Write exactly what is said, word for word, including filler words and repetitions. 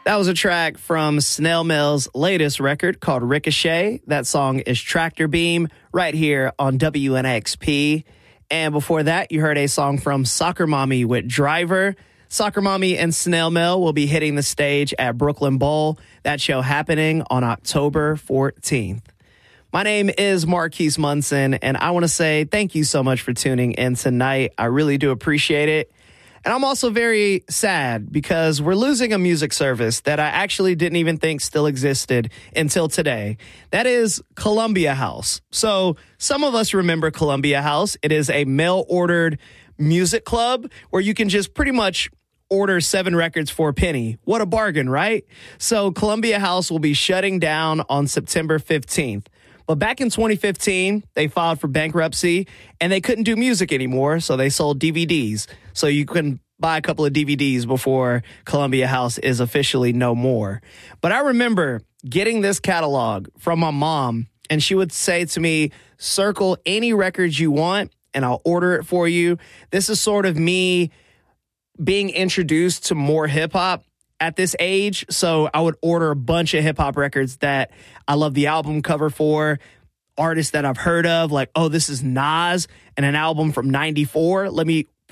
That was a track from Snail Mail's latest record called Ricochet. That song is Tractor Beam right here on W N X P. And before that, you heard a song from Soccer Mommy with Driver. Soccer Mommy and Snail Mail will be hitting the stage at Brooklyn Bowl. That show happening on October fourteenth. My name is Marquise Munson, and I want to say thank you so much for tuning in tonight. I really do appreciate it. And I'm also very sad because we're losing a music service that I actually didn't even think still existed until today. That is Columbia House. So some of us remember Columbia House. It is a mail-ordered music club where you can just pretty much order seven records for a penny. What a bargain, right? So Columbia House will be shutting down on September fifteenth. But back in twenty fifteen, they filed for bankruptcy and they couldn't do music anymore, so they sold D V Ds. So you can buy a couple of D V Ds before Columbia House is officially no more. But I remember getting this catalog from my mom, and she would say to me, circle any records you want, and I'll order it for you. This is sort of me being introduced to more hip-hop at this age, so I would order a bunch of hip-hop records that I love the album cover for, artists that I've heard of, like, oh, this is Nas and an album from ninety-four. Let me